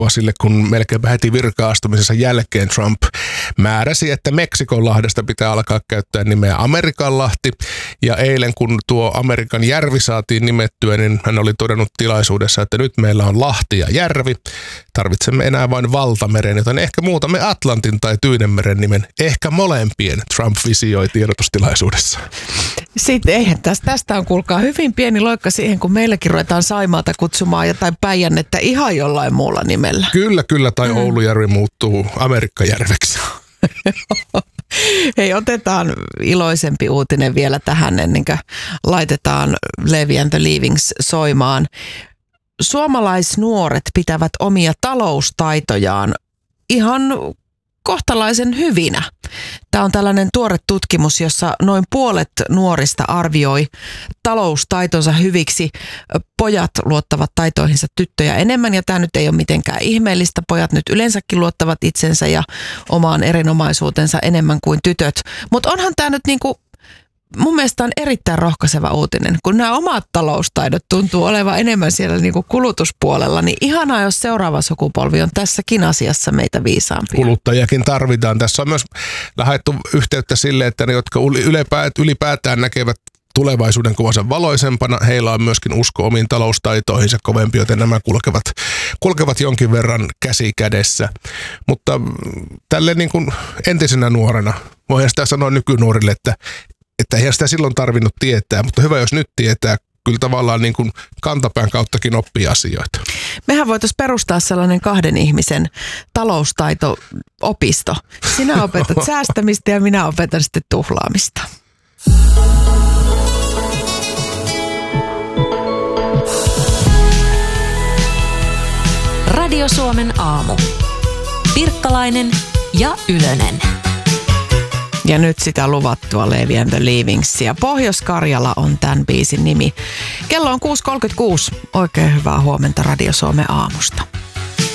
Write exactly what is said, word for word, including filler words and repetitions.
sille, kun melkein heti virka-astumisensa jälkeen Trump määräsi, että Meksikonlahdesta pitää alkaa käyttää nimeä Amerikanlahti. Ja eilen, kun tuo Amerikan järvi saatiin nimettyä, niin hän oli todennut tilaisuudessa, että nyt meillä on Lahti ja järvi. Tarvitsemme enää vain valtameren, joten ehkä muutamme Atlantin tai Tyynenmeren nimen. Ehkä molempien, Trump visioi tiedotustilaisuudessa. Sitten eihän tästä, tästä on kuulkaa hyvin pieni loikka siihen, kun meilläkin ruvetaan Saimaata kutsumaan jotain Päijännettä ihan jollain muulla nimellä. Kyllä, kyllä, tai mm. Oulujärvi muuttuu Amerikkajärveksi. Hei, otetaan iloisempi uutinen vielä tähän ennen kuin laitetaan Levi and the Leavings soimaan. Suomalaisnuoret pitävät omia taloustaitojaan ihan kohtalaisen hyvinä. Tämä on tällainen tuore tutkimus, jossa noin puolet nuorista arvioi taloustaitonsa hyviksi. Pojat luottavat taitoihinsa tyttöjä enemmän, ja tämä nyt ei ole mitenkään ihmeellistä. Pojat nyt yleensäkin luottavat itsensä ja omaan erinomaisuutensa enemmän kuin tytöt. Mutta onhan tämä nyt niinku, mun mielestä on erittäin rohkaiseva uutinen, kun nämä omat taloustaidot tuntuu olevan enemmän siellä niinku kulutuspuolella, niin ihanaa, jos seuraava sukupolvi on tässäkin asiassa meitä viisaampi. Kuluttajakin tarvitaan. Tässä on myös lähdetty yhteyttä sille, että ne, jotka ylipäätään näkevät tulevaisuuden kuvansa valoisempana, heillä on myöskin usko omiin taloustaitoihinsa kovempi, joten nämä kulkevat, kulkevat jonkin verran käsi kädessä. Mutta tälle niin kuin entisenä nuorena, voihan sitä sanoa nykynuorille, että että eihän sitä silloin tarvinnut tietää, mutta hyvä, jos nyt tietää, kyllä tavallaan niin kuin kantapään kauttakin oppii asioita. Mehän voitaisiin perustaa sellainen kahden ihmisen taloustaito-opisto. Sinä opetat säästämistä ja minä opetan sitten tuhlaamista. Radio Suomen aamu. Pirkkalainen ja Ylönen. Ja nyt sitä luvattua Levi and the Leavingsia. Pohjois-Karjala on tämän biisin nimi. Kello on kuusi kolmekymmentäkuusi. Oikein hyvää huomenta Radio Suomen aamusta.